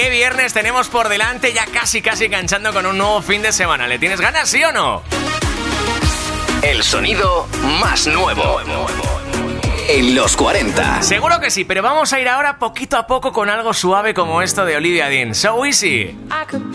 ¿Qué viernes tenemos por delante? Ya casi enganchando con un nuevo fin de semana. ¿Le tienes ganas, sí o no? El sonido más nuevo en los 40. Seguro que sí, pero vamos a ir ahora poquito a poco con algo suave como esto de Olivia Dean. So Easy.